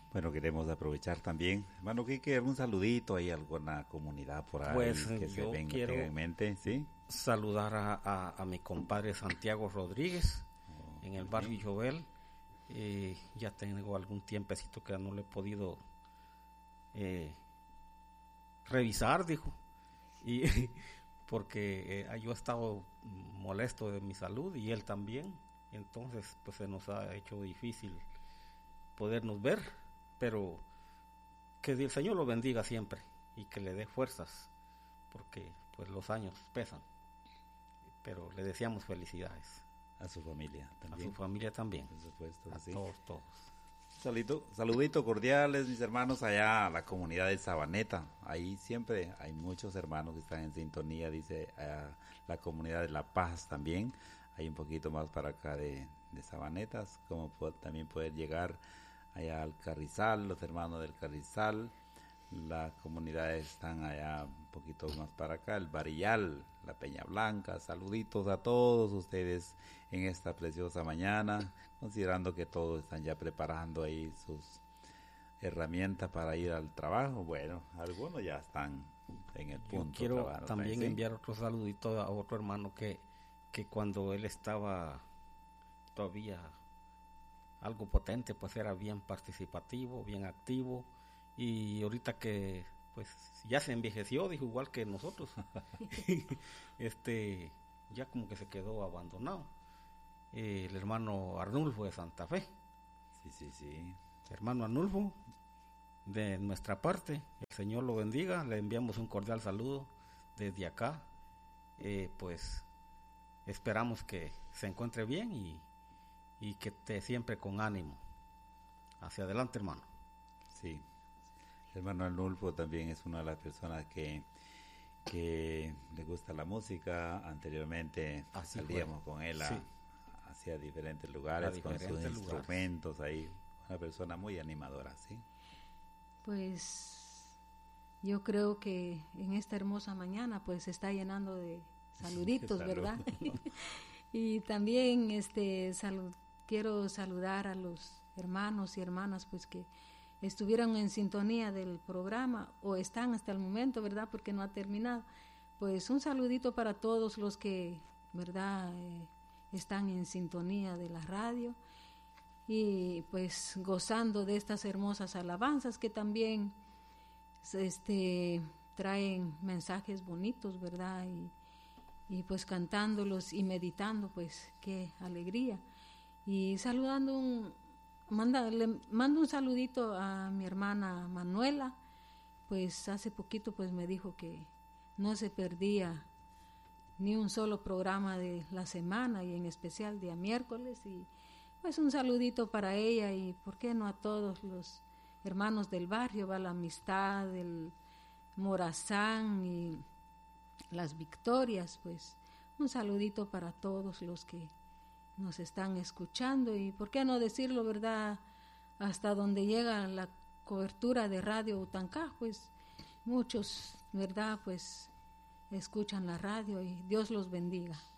Bueno, queremos aprovechar también, hermano Quique, un saludito, ¿hay alguna comunidad por ahí Pues que se yo venga quiero tenga en mente? ¿Sí? saludar a mi compadre Santiago Rodríguez en el barrio Jovel. Ya tengo algún tiempecito que no le he podido revisar, dijo, y porque yo he estado molesto de mi salud y él también, entonces pues se nos ha hecho difícil podernos ver, pero que el Señor lo bendiga siempre y que le dé fuerzas, porque pues los años pesan, pero le deseamos felicidades. A su familia también. A su familia también. Por supuesto, a sí. todos. Saludito cordiales, mis hermanos, allá a la comunidad de Sabaneta. Ahí siempre hay muchos hermanos que están en sintonía, dice la comunidad de La Paz también. Hay un poquito más para acá de Sabanetas, como también poder llegar allá al Carrizal, los hermanos del Carrizal. Las comunidades están allá un poquito más para acá, el Barillal, la Peña Blanca. Saluditos a todos ustedes en esta preciosa mañana, considerando que todos están ya preparando ahí sus herramientas para ir al trabajo. Bueno, algunos ya están en el punto. Yo quiero también enviar otro saludito a otro hermano que cuando él estaba todavía algo potente, pues era bien participativo, bien activo, y ahorita que pues ya se envejeció, dijo, igual que nosotros, ya como que se quedó abandonado. El hermano Arnulfo de Santa Fe. Sí. Hermano Arnulfo, de nuestra parte, el Señor lo bendiga, le enviamos un cordial saludo desde acá. Pues esperamos que se encuentre bien y que esté siempre con ánimo. Hacia adelante, hermano. Sí. El hermano Arnulfo también es una de las personas que le gusta la música. Anteriormente salíamos con él hacia diferentes lugares con sus instrumentos ahí. Una persona muy animadora, ¿sí? Pues yo creo que en esta hermosa mañana pues se está llenando de saluditos, ¿verdad? Y también quiero saludar a los hermanos y hermanas pues que estuvieron en sintonía del programa o están hasta el momento, ¿verdad? Porque no ha terminado. Pues un saludito para todos los que, ¿verdad? Están en sintonía de la radio y pues gozando de estas hermosas alabanzas que también traen mensajes bonitos, ¿verdad? Y pues cantándolos y meditando, pues qué alegría. Y le mando un saludito a mi hermana Manuela, pues hace poquito pues me dijo que no se perdía ni un solo programa de la semana y en especial día miércoles, y pues un saludito para ella y por qué no a todos los hermanos del barrio, va la Amistad, el Morazán y las Victorias, pues un saludito para todos los que nos están escuchando y por qué no decirlo, ¿verdad? Hasta donde llega la cobertura de Radio Utancá, pues muchos, ¿verdad? Pues escuchan la radio y Dios los bendiga.